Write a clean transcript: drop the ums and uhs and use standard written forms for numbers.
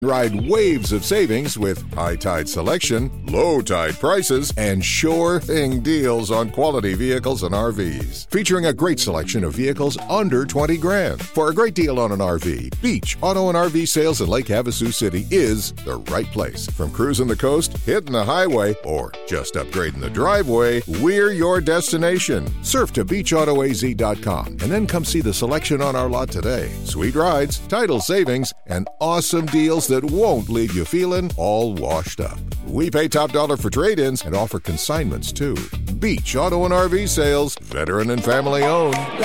Ride waves of savings with high tide selection, low tide prices, and sure thing deals on quality vehicles and RVs. Featuring a great selection of vehicles under 20 grand. For a great deal on an RV, Beach Auto and RV Sales in Lake Havasu City is the right place. From cruising the coast, hitting the highway, or just upgrading the driveway, we're your destination. Surf to beachautoaz.com and then come see the selection on our lot today. Sweet rides, title savings, and awesome deals that won't leave you feeling all washed up. We pay top dollar for trade-ins and offer consignments too. Beach Auto and RV Sales, veteran and family owned.